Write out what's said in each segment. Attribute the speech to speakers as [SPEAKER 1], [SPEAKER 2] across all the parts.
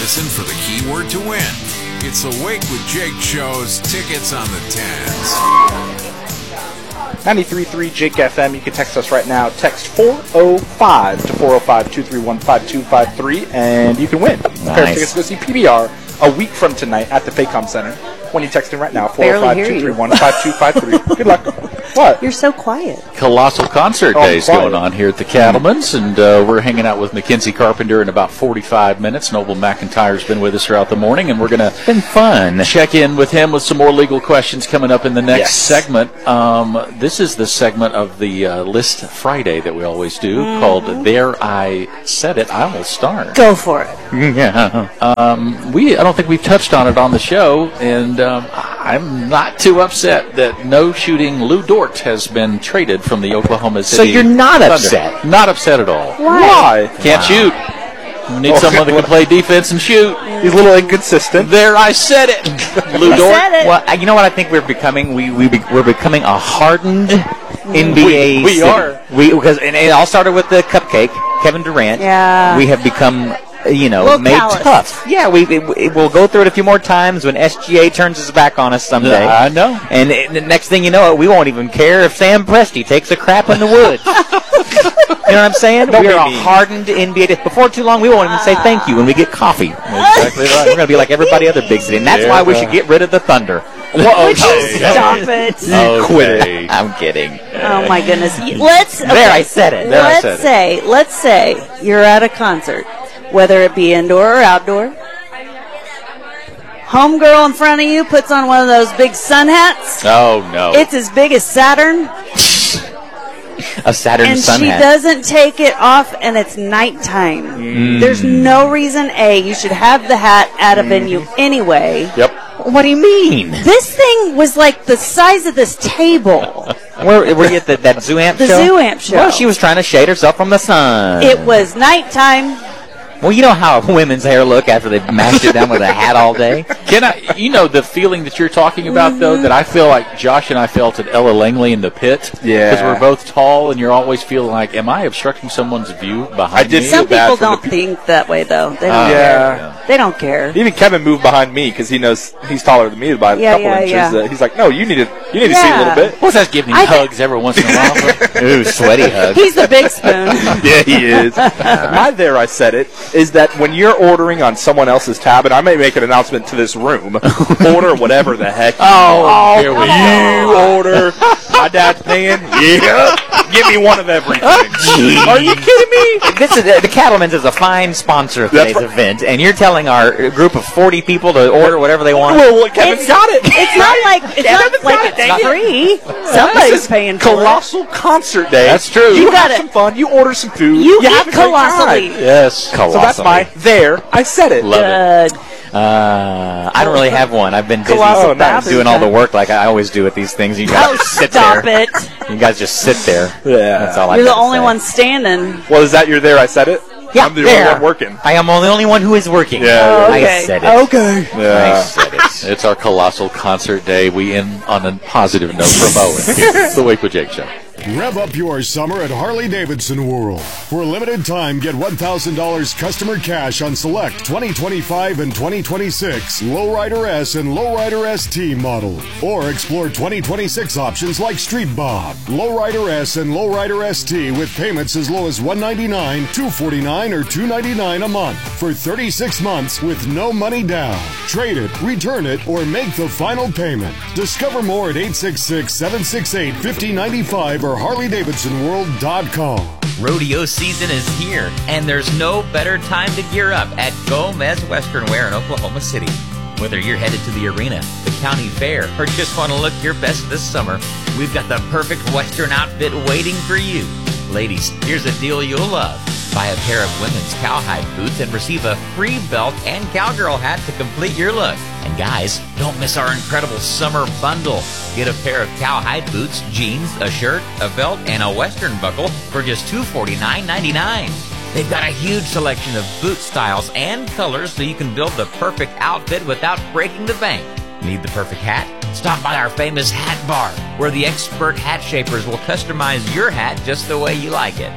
[SPEAKER 1] listen for the keyword to win. It's the Wake with Jake show's Tickets on the 10s.
[SPEAKER 2] 93.3 Jake FM. You can text us right now. Text 405 to 405-231-5253, and you can win. Nice. A pair of tickets to go see PBR a week from tonight at the Faycom Center. When you text in right now, 405-231-5253. Good luck. What?
[SPEAKER 3] You're so quiet.
[SPEAKER 4] Colossal Concert Days going on here at the Cattleman's, and we're hanging out with Mackenzie Carpenter in about 45 minutes. Noble McIntyre's been with us throughout the morning, and we're going to check in with him with some more legal questions coming up in the next segment. This is the segment of the List Friday that we always do called There I Said It. I will start.
[SPEAKER 3] Go for it.
[SPEAKER 4] Yeah. I don't think we've touched on it on the show, and I'm not too upset that no shooting Lou Dort has been traded from the Oklahoma City.
[SPEAKER 5] So you're not
[SPEAKER 4] Thunder.
[SPEAKER 5] upset?
[SPEAKER 4] Not upset at all.
[SPEAKER 2] Why?
[SPEAKER 4] Can't shoot. Need someone that can play defense and shoot.
[SPEAKER 2] He's a little inconsistent.
[SPEAKER 4] There, I said it. Lou Dort.
[SPEAKER 5] Well, you know what I think we're becoming? We're becoming a hardened NBA.
[SPEAKER 4] We are.
[SPEAKER 5] Because it all started with the cupcake, Kevin Durant.
[SPEAKER 3] Yeah.
[SPEAKER 5] We have become, made
[SPEAKER 3] callous.
[SPEAKER 5] tough. Yeah, we'll go through it a few more times when SGA turns his back on us someday.
[SPEAKER 4] I know.
[SPEAKER 5] And the next thing you know, we won't even care if Sam Presti takes a crap in the woods. You know what I'm saying? We are a hardened NBA. Before too long, we won't even say thank you when we get coffee.
[SPEAKER 4] Exactly right.
[SPEAKER 5] We're going to be like everybody other big city. And that's why we should get rid of the Thunder.
[SPEAKER 3] Stop it.
[SPEAKER 4] Quit it.
[SPEAKER 5] I'm kidding.
[SPEAKER 3] Oh, my goodness.
[SPEAKER 5] I said it.
[SPEAKER 3] Let's say you're at a concert, whether it be indoor or outdoor. Homegirl in front of you puts on one of those big sun hats.
[SPEAKER 4] Oh, no.
[SPEAKER 3] It's as big as Saturn.
[SPEAKER 5] A Saturn sun hat.
[SPEAKER 3] And she doesn't take it off, and it's nighttime. There's no reason, you should have the hat at a venue anyway.
[SPEAKER 2] Yep.
[SPEAKER 5] What do you mean?
[SPEAKER 3] This thing was like the size of this table.
[SPEAKER 5] Were you at that Zoo Amp show?
[SPEAKER 3] The Zoo Amp show.
[SPEAKER 5] Well, she was trying to shade herself from the sun.
[SPEAKER 3] It was nighttime.
[SPEAKER 5] Well, you know how women's hair look after they've mashed it down with a hat all day?
[SPEAKER 4] The feeling that you're talking about, though, that I feel like Josh and I felt at Ella Langley in the pit.
[SPEAKER 2] Yeah.
[SPEAKER 4] Because we're both tall, and you're always feeling like, am I obstructing someone's view behind me?
[SPEAKER 3] Some people don't think that way, though. They don't care. They don't care.
[SPEAKER 2] Even Kevin moved behind me because he knows he's taller than me by a couple inches.
[SPEAKER 3] Yeah.
[SPEAKER 2] He's like, no, you need to see a little bit.
[SPEAKER 4] What's that giving him hugs every once in a while?
[SPEAKER 5] Ooh, sweaty hugs.
[SPEAKER 3] He's the big spoon.
[SPEAKER 2] Yeah, he is. My there, I said it, is that when you're ordering on someone else's tab, and I may make an announcement to this room, order whatever the heck you want.
[SPEAKER 4] Here we
[SPEAKER 2] You order my dad's thing? Yeah. Give me one of everything. Are you kidding me?
[SPEAKER 5] This is the Cattleman's is a fine sponsor of today's event, and you're telling our group of 40 people to order whatever they want?
[SPEAKER 2] Well, Kevin's got it.
[SPEAKER 3] It's not like it's free. Somebody's paying for
[SPEAKER 2] Colossal Concert Day.
[SPEAKER 4] That's true.
[SPEAKER 2] You
[SPEAKER 3] got
[SPEAKER 2] have
[SPEAKER 3] it.
[SPEAKER 2] some fun. You order some food.
[SPEAKER 3] You
[SPEAKER 2] have
[SPEAKER 3] eat
[SPEAKER 2] a great time.
[SPEAKER 3] colossally.
[SPEAKER 4] Yes.
[SPEAKER 2] So that's my there. I said it.
[SPEAKER 4] Love it.
[SPEAKER 5] I don't really have one. I've been busy
[SPEAKER 3] Colossal
[SPEAKER 5] doing all the work like I always do at these things. You guys sit
[SPEAKER 3] stop
[SPEAKER 5] there.
[SPEAKER 3] it.
[SPEAKER 5] You guys just sit there.
[SPEAKER 2] Yeah.
[SPEAKER 5] That's all
[SPEAKER 3] You're the
[SPEAKER 5] gotta
[SPEAKER 3] only
[SPEAKER 5] say.
[SPEAKER 3] one standing.
[SPEAKER 2] Well, is that your there? I said it?
[SPEAKER 5] Yeah,
[SPEAKER 2] I'm the
[SPEAKER 5] there.
[SPEAKER 2] only one working.
[SPEAKER 5] I am the only one who is working.
[SPEAKER 2] Yeah.
[SPEAKER 3] Oh, okay.
[SPEAKER 5] I said it.
[SPEAKER 2] Okay.
[SPEAKER 5] I
[SPEAKER 2] Yeah.
[SPEAKER 5] said it.
[SPEAKER 4] It's our Colossal Concert Day. We end on a positive note for Bowen. It's the Wake with Jake show.
[SPEAKER 6] Rev up your summer at Harley-Davidson World. For a limited time, get $1,000 customer cash on select 2025 and 2026 Lowrider S and Lowrider ST model. Or explore 2026 options like Street Bob, Lowrider S and Lowrider ST with payments as low as $199, $249, or $299 a month for 36 months with no money down. Trade it, return it, or make the final payment. Discover more at 866-768-5095 or HarleyDavidsonWorld.com.
[SPEAKER 7] Rodeo season is here, and there's no better time to gear up at Gomez Western Wear in Oklahoma City. Whether you're headed to the arena, the county fair, or just want to look your best this summer, we've got the perfect Western outfit waiting for you. Ladies, here's a deal you'll love. Buy a pair of women's cowhide boots and receive a free belt and cowgirl hat to complete your look. And guys, don't miss our incredible summer bundle. Get a pair of cowhide boots, jeans, a shirt, a belt, and a western buckle for just $249.99. They've got a huge selection of boot styles and colors so you can build the perfect outfit without breaking the bank. Need the perfect hat? Stop by our famous Hat Bar, where the expert hat shapers will customize your hat just the way you like it.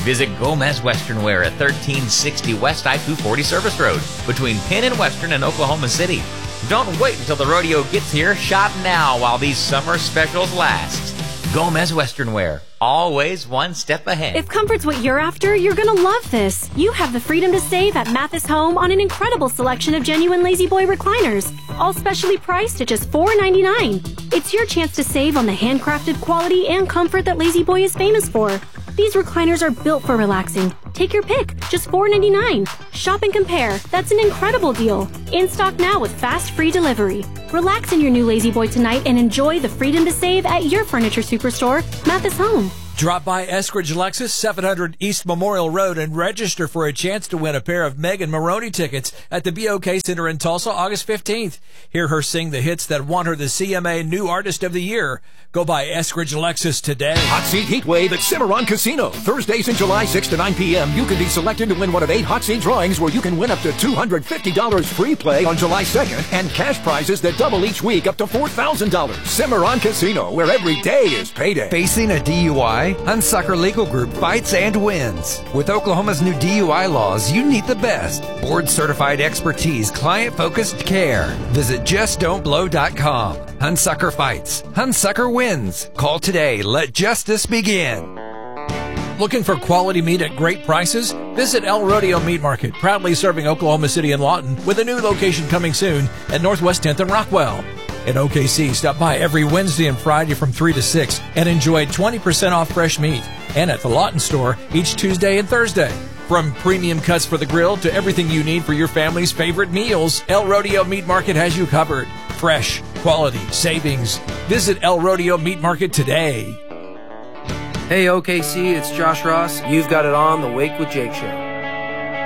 [SPEAKER 7] Visit Gomez Western Wear at 1360 West I-240 Service Road between Penn and Western in Oklahoma City. Don't wait until the rodeo gets here. Shop now while these summer specials last. Gomez Western Wear, always one step ahead.
[SPEAKER 8] If comfort's what you're after, you're going to love this. You have the freedom to save at Mathis Home on an incredible selection of genuine Lazy Boy recliners, all specially priced at just $4.99. It's your chance to save on the handcrafted quality and comfort that Lazy Boy is famous for. These recliners are built for relaxing. Take your pick, just $4.99. Shop and compare. That's an incredible deal. In stock now with fast free delivery. Relax in your new Lazy Boy tonight and enjoy the freedom to save at your furniture superstore, Mathis Home.
[SPEAKER 9] Drop by Eskridge Lexus, 700 East Memorial Road, and register for a chance to win a pair of Megan Maroney tickets at the BOK Center in Tulsa, August 15th. Hear her sing the hits that won her the CMA New Artist of the Year. Go by Eskridge Lexus today.
[SPEAKER 10] Hot Seat Heat Wave at Cimarron Casino. Thursdays in July, 6 to 9 p.m. You can be selected to win one of 8 Hot Seat drawings where you can win up to $250 free play on July 2nd and cash prizes that double each week up to $4,000. Cimarron Casino, where every day is payday.
[SPEAKER 11] Facing a DUI? Hunsucker Legal Group fights and wins. With Oklahoma's new DUI laws, you need the best. Board-certified expertise, client-focused care. Visit JustDon'tBlow.com. Hunsucker fights. Hunsucker wins. Call today. Let justice begin.
[SPEAKER 9] Looking for quality meat at great prices? Visit El Rodeo Meat Market, proudly serving Oklahoma City and Lawton, with a new location coming soon at Northwest 10th and Rockwell. At OKC, stop by every Wednesday and Friday from 3 to 6 and enjoy 20% off fresh meat. And at the Lawton store each Tuesday and Thursday. From premium cuts for the grill to everything you need for your family's favorite meals, El Rodeo Meat Market has you covered. Fresh, quality, savings. Visit El Rodeo Meat Market today.
[SPEAKER 12] Hey OKC, it's Josh Ross. You've got it on The Wake with Jake Show.